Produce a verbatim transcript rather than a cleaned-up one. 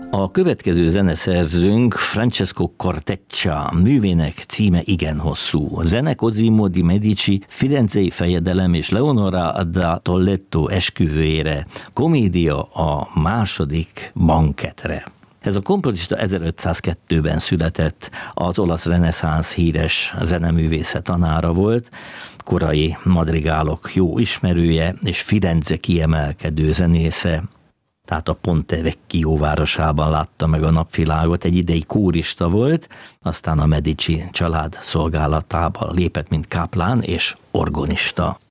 A következő zeneszerzőnk Francesco Corteccia, művének címe igen hosszú. Zene Cosimo di Medici, Firenzei fejedelem és Leonora da Toledo esküvőjére, komédia a második banketre. Ez a komponista ezerötszázkettőben született, az olasz reneszánsz híres zeneművésze tanára volt, korai madrigálok jó ismerője és Firenze kiemelkedő zenésze. Tehát a Ponte Vecchio városában látta meg a napvilágot, egy ideig kórista volt, aztán a Medici család szolgálatába lépett, mint káplán és orgonista.